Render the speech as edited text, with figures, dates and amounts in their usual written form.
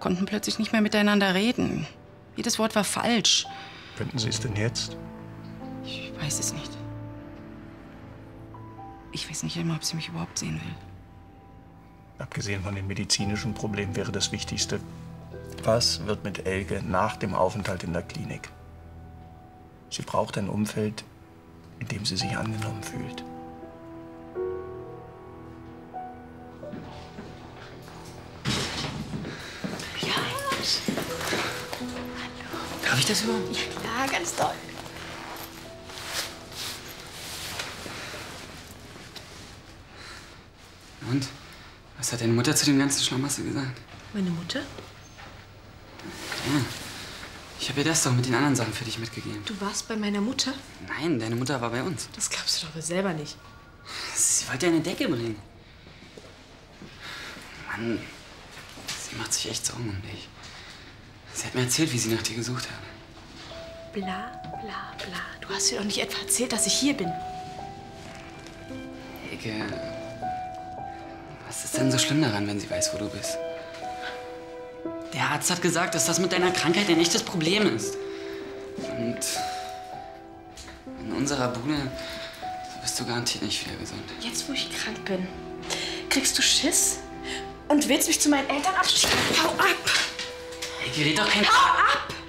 konnten plötzlich nicht mehr miteinander reden. Jedes Wort war falsch. Könnten Sie es denn jetzt? Ich weiß es nicht. Ich weiß nicht einmal, ob sie mich überhaupt sehen will. Abgesehen von den medizinischen Problemen wäre das Wichtigste: Was wird mit Elke nach dem Aufenthalt in der Klinik? Sie braucht ein Umfeld, in dem sie sich angenommen fühlt. Ja, hallo. Darf ich das überhaupt? Ja, klar, ganz toll. Und? Was hat deine Mutter zu dem ganzen Schlamassel gesagt? Meine Mutter? Ja. Ich habe ihr das doch mit den anderen Sachen für dich mitgegeben. Du warst bei meiner Mutter? Nein, deine Mutter war bei uns. Das glaubst du doch wohl selber nicht. Sie wollte eine Decke bringen. Mann, sie macht sich echt Sorgen um dich. Sie hat mir erzählt, wie sie nach dir gesucht hat. Bla, bla, bla. Du hast ihr doch nicht etwa erzählt, dass ich hier bin. Elke, was ist denn so schlimm daran, wenn sie weiß, wo du bist? Der Arzt hat gesagt, dass das mit deiner Krankheit ein echtes Problem ist. Und in unserer Bude bist du garantiert nicht wieder gesund. Jetzt, wo ich krank bin, kriegst du Schiss und willst mich zu meinen Eltern abschieben? Hau ab! Elke, red doch kein... Hau ab!